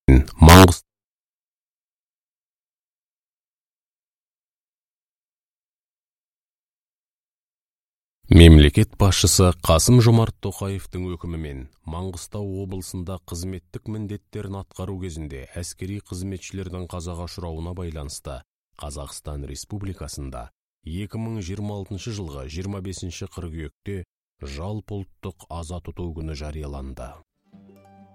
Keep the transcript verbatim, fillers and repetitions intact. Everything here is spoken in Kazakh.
Маңғыстау Мемлекет басшысы Қасым-Жомарт Тоқаевтың өкімімен Маңғыстау облысында қызметтік міндеттерін атқару кезінде әскери қызметшілердің қазаға ұшырауына байланысты Қазақстан Республикасында екі мың жиырма алтыншы жылғы жиырма бесінші қыркүйекте жалпыұлттық аза тұту күні жарияланды.